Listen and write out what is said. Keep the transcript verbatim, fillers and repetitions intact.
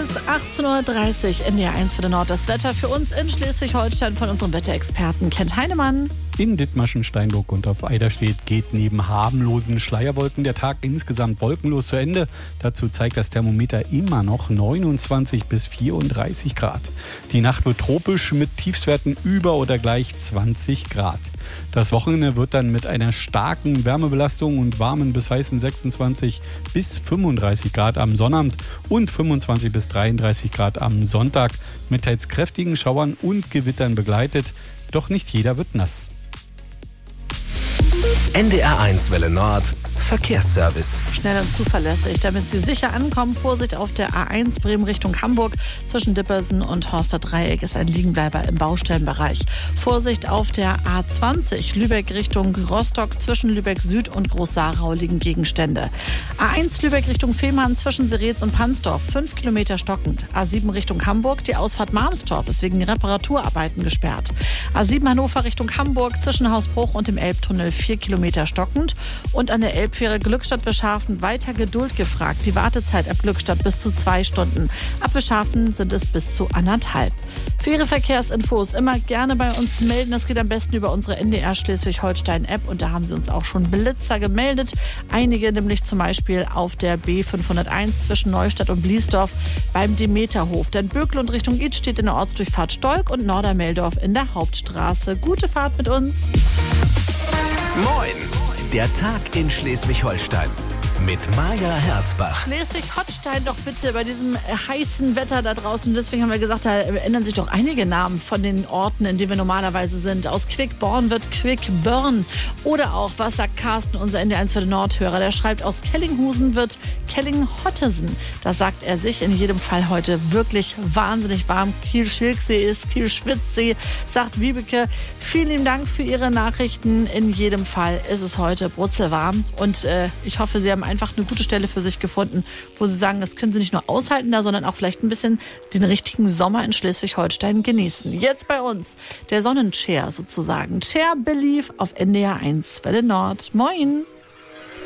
ist achtzehn Uhr dreißig, N D R eins für den Nord. Das Wetter für uns in Schleswig-Holstein von unserem Wetterexperten Kent Heinemann. In Dithmarschen, Steinburg und auf Eiderstedt geht neben harmlosen Schleierwolken der Tag insgesamt wolkenlos zu Ende. Dazu zeigt das Thermometer immer noch neunundzwanzig bis vierunddreißig Grad. Die Nacht wird tropisch mit Tiefstwerten über oder gleich zwanzig Grad. Das Wochenende wird dann mit einer starken Wärmebelastung und warmen bis heißen sechsundzwanzig bis fünfunddreißig Grad am Sonnabend und fünfundzwanzig bis dreiunddreißig Grad am Sonntag mit teils kräftigen Schauern und Gewittern begleitet. Doch nicht jeder wird nass. N D R eins Welle Nord Verkehrsservice. Schnell und zuverlässig, damit Sie sicher ankommen. Vorsicht auf der A eins Bremen Richtung Hamburg. Zwischen Dippersen und Horster Dreieck ist ein Liegenbleiber im Baustellenbereich. Vorsicht auf der A zwanzig Lübeck Richtung Rostock. Zwischen Lübeck Süd und Groß-Sarau liegen Gegenstände. A eins Lübeck Richtung Fehmarn zwischen Seretz und Pansdorf. fünf Kilometer stockend. A sieben Richtung Hamburg. Die Ausfahrt Malmstorf ist wegen Reparaturarbeiten gesperrt. A sieben Hannover Richtung Hamburg. Zwischen Hausbruch und dem Elbtunnel vier Kilometer stockend. Und an der Elbfähre Glückstadt Wischhafen weiter Geduld gefragt. Die Wartezeit ab Glückstadt bis zu zwei Stunden. Ab Wischhafen sind es bis zu anderthalb. Für Ihre Verkehrsinfos immer gerne bei uns melden. Das geht am besten über unsere N D R Schleswig-Holstein-App. Und da haben Sie uns auch schon Blitzer gemeldet. Einige nämlich zum Beispiel auf der B fünfhunderteins zwischen Neustadt und Bliesdorf beim Demeterhof. Denn Bökel und Richtung Id steht in der Ortsdurchfahrt Stolk und Nordermeldorf in der Hauptstraße. Gute Fahrt mit uns. Moin! Der Tag in Schleswig-Holstein mit Maja Herzbach. Schleswig-Holstein doch bitte bei diesem heißen Wetter da draußen. Und deswegen haben wir gesagt, da ändern sich doch einige Namen von den Orten, in denen wir normalerweise sind. Aus Quickborn wird Quickburn. Oder auch, was sagt Carsten, unser N D R eins für den Nordhörer? Der schreibt, aus Kellinghusen wird Kellinghottesen. Das sagt er sich in jedem Fall heute wirklich wahnsinnig warm. Kiel-Schilksee ist Kiel-Schwitzsee, sagt Wiebeke. Vielen lieben Dank für Ihre Nachrichten. In jedem Fall ist es heute brutzelwarm. Und äh, ich hoffe, Sie haben einfach eine gute Stelle für sich gefunden, wo Sie sagen, das können Sie nicht nur aushalten da, sondern auch vielleicht ein bisschen den richtigen Sommer in Schleswig-Holstein genießen. Jetzt bei uns der Sonnenchair sozusagen. Chair Belief auf N D R eins Welle Nord. Moin!